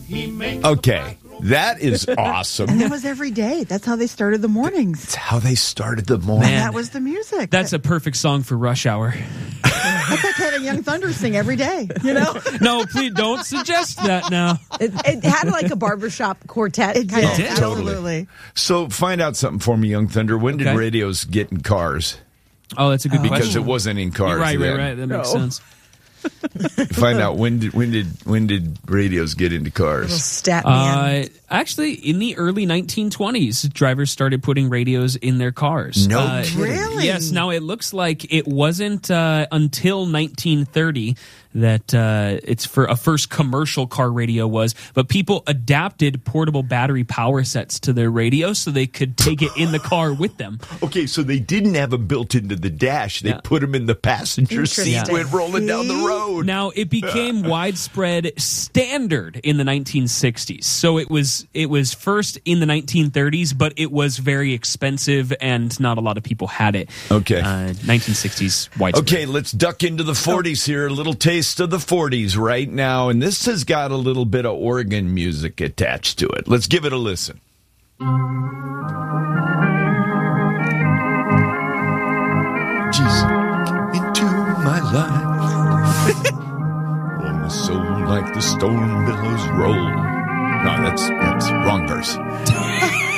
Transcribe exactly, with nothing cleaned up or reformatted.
Okay, that is awesome. And that was every day. That's how they started the mornings. That's how they started the morning. And that was the music. That's a perfect song for Rush Hour. That's like having Young Thunder sing every day, you know? No, please don't suggest that now. It, it had like a barbershop quartet. It kind did. of did. Absolutely. So find out something for me, Young Thunder. When did Okay. radios get in cars? Oh, that's a good Because question. it wasn't in cars. Right, right, then. right. That makes No. sense. Find out when did when did when did radios get into cars? Stat man. Uh, actually, in the early nineteen twenties, drivers started putting radios in their cars. No Uh, kidding. Really? Yes. Now, it looks like it wasn't uh, until nineteen thirty that uh, it's for a first commercial car radio was, but people adapted portable battery power sets to their radio so they could take it in the car with them. Okay, so they didn't have them built into the dash. They Yeah. put them in the passenger seat Interesting. when rolling down the See? road. Now, it became widespread standard in the nineteen sixties. So it was it was first in the nineteen thirties, but it was very expensive and not a lot of people had it. Okay. Uh, nineteen sixties widespread. Okay, let's duck into the forties here. A little taste of the forties right now. And this has got a little bit of organ music attached to it. Let's give it a listen. Jesus, into my life. Oh, my soul like the storm billows roll. No, that's, that's wrong verse.